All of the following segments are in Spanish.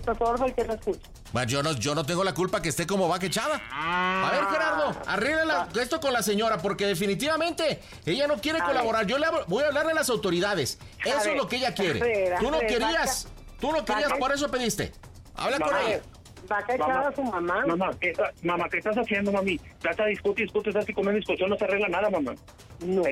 Sordo y que no escucha. Bueno, yo no tengo la culpa que esté como vaca echada. A ver, Gerardo, arregla esto con la señora, porque definitivamente ella no quiere colaborar. Yo voy a hablarle a las autoridades. Eso es lo que ella quiere. Tú no querías, por eso pediste. Habla con ella. Vaca echada a su mamá. Mamá, ¿qué estás haciendo, mami? Estás discute, estás con una discusión, no se arregla nada, mamá. No,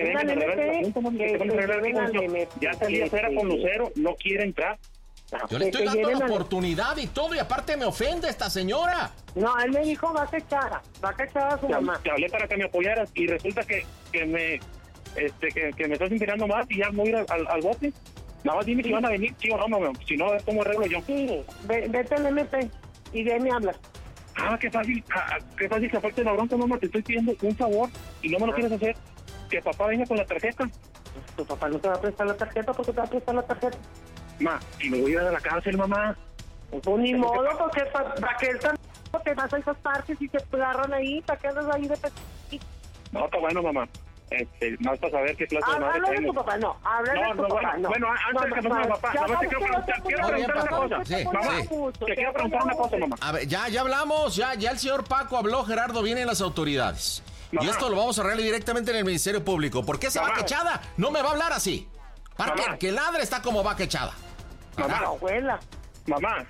ya salí afuera con Lucero, no quiere entrar. Yo le estoy dando la oportunidad y todo, y aparte me ofende esta señora. No, él me dijo vaca echada a su mamá. Te hablé para que me apoyaras y resulta que me estás inspirando más y ya voy a ir al bote. Nada más dime si van a venir, sí o no, mamá. Si no, ¿cómo arreglo yo? Sí, vete al MP y de ahí me hablas. Qué fácil que aparte de la bronca, mamá, te estoy pidiendo un favor y no me lo quieres hacer. Que papá venga con la tarjeta. Tu papá no te va a prestar la tarjeta, ¿por qué te va a prestar la tarjeta? Ma, si me voy a ir a la cárcel, mamá. Pues ni modo, porque para que él te vas a esas partes y te agarran ahí, para que andas ahí de No, está bueno, mamá. Más para saber qué clase de madre habla de tengo. tu papá, no. Habla de tu papá, no. Bueno, antes de que no me papá, nada más te quiero preguntar una cosa. Mamá, te quiero preguntar una cosa, mamá. A ver, ya hablamos, ya el señor Paco habló, Gerardo, vienen las autoridades. Mamá. Y esto lo vamos a arreglar directamente en el Ministerio Público. ¿Por qué esa vaca echada no me va a hablar así? Para que ladre está como vaca echada. Mamá, abuela. Mamá.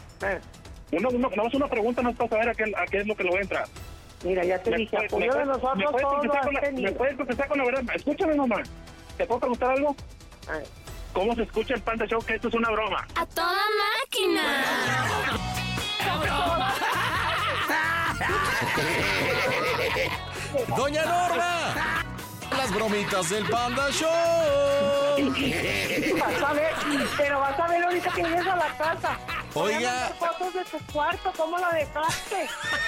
Una pregunta más para saber a qué es lo que le voy a entrar. Mira, ya te dije, apoyo de nosotros todos ¿Me puedes contestar con la verdad? Escúchame, mamá. ¿Te puedo preguntar algo? Ay. ¿Cómo se escucha el Panda Show? Que esto es una broma. ¡A toda máquina! ¡Doña Norma! Las bromitas del Panda Show. Vas a ver ahorita que llegues a la casa. Oiga. Fotos de tu cuarto, ¿cómo la dejaste?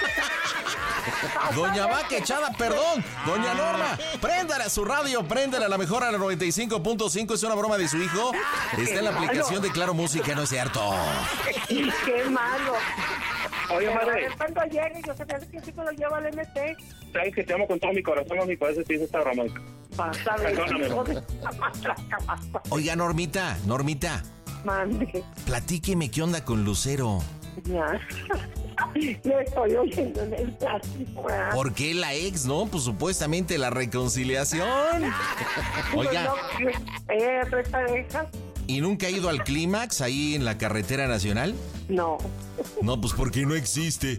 Doña Vaca echada, perdón. Doña Norma, préndale a su radio, préndale a la mejor a la 95.5. Es una broma de su hijo. Está en la aplicación de Claro Música, no es cierto. Qué malo. Oye, madre. Cuando llegue, yo sé que sí me lo llevo al MT. Sabes que te amo con todo mi corazón, mami, por eso te hice esta broma. Vas a ver. Perdóname. Oiga, Normita. Mande. Platíqueme qué onda con Lucero. Ya. Le estoy oyendo en el plástico. ¿Por qué la ex, no? Pues supuestamente la reconciliación. Oiga. ¿Tres parejas? ¿Y nunca ha ido al clímax ahí en la carretera nacional? No. No, pues porque no existe.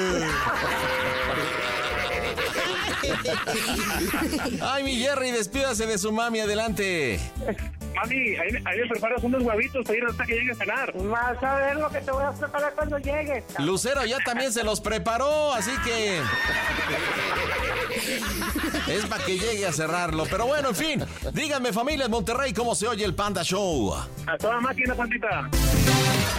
Ay, mi Jerry, despídase de su mami, adelante. Mami, ahí me preparas unos huevitos para ir hasta que llegue a cenar. Vas a ver lo que te voy a preparar cuando llegues. Lucero ya también se los preparó, así que es para que llegue a cerrarlo. Pero bueno, en fin, díganme, familia de Monterrey, ¿cómo se oye el Panda Show? A toda máquina, Santita.